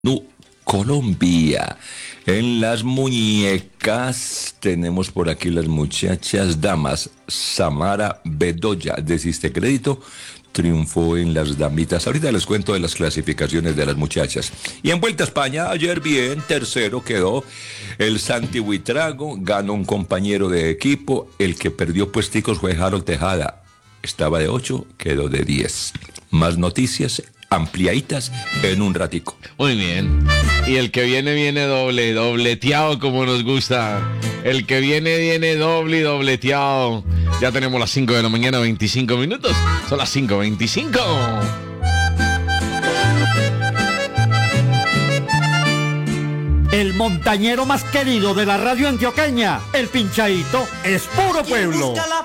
No, Colombia. En las muñecas tenemos por aquí las muchachas damas. Samara Bedoya de Siste Crédito triunfó en las damitas. Ahorita les cuento de las clasificaciones de las muchachas. Y en Vuelta a España, ayer bien, tercero quedó el Santi Buitrago, ganó un compañero de equipo. El que perdió puesticos fue Harold Tejada. Estaba de 8, quedó de 10. Más noticias ampliaditas en un ratico. Muy bien. Y el que viene, viene dobleteado como nos gusta. El que viene doble y dobleteado. Ya tenemos las 5 de la mañana, 25 minutos. Son las 5:25. El montañero más querido de la radio antioqueña, el Pinchaíto, es puro pueblo.